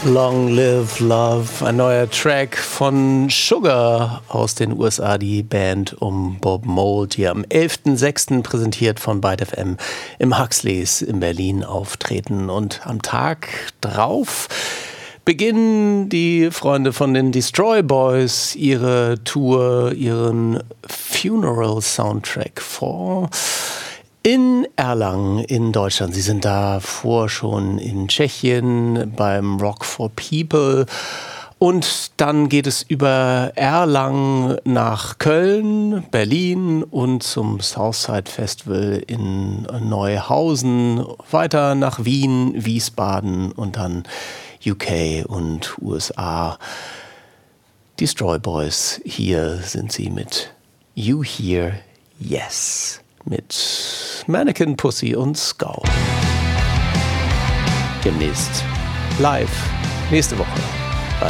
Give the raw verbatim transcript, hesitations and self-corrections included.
Long Live Love, ein neuer Track von Sugar aus den U S A, die Band um Bob Mould, hier am elften sechsten präsentiert von Byte F M im Huxleys in Berlin auftreten. Und am Tag drauf beginnen die Freunde von den Destroy Boys ihre Tour, ihren Funeral Soundtrack vor. In Erlangen in Deutschland. Sie sind davor schon in Tschechien beim Rock for People. Und dann geht es über Erlangen nach Köln, Berlin und zum Southside Festival in Neuhausen, weiter nach Wien, Wiesbaden und dann U K und U S A. Destroy Boys, hier sind sie mit You Hear Yes. Mit Mannequin Pussy und Skull. Demnächst live, nächste Woche.